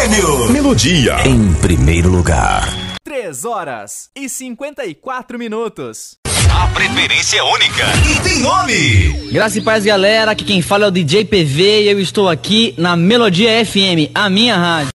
prêmio. Melodia em primeiro lugar. 3h54. A preferência é única e tem nome. Graça e paz, galera. Aqui quem fala é o DJ PV e eu estou aqui na Melodia FM, a minha rádio.